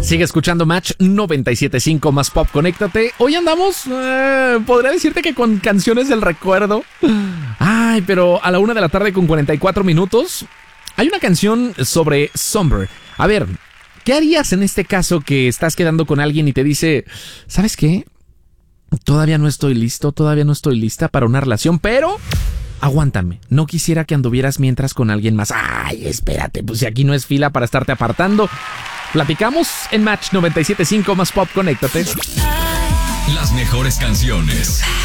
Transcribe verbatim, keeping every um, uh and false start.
Sigue escuchando Match noventa y siete punto cinco más Pop, conéctate. Hoy andamos, eh, podría decirte que con canciones del recuerdo. Ay, pero a la una de la tarde con cuarenta y cuatro minutos hay una canción sobre Somber. A ver, ¿qué harías en este caso que estás quedando con alguien y te dice, ¿sabes qué? Todavía no estoy listo, todavía no estoy lista para una relación, pero aguántame, no quisiera que anduvieras mientras con alguien más. Ay, espérate, pues si aquí no es fila para estarte apartando. Platicamos en Match noventa y siete punto cinco más Pop, conéctate. Las mejores canciones.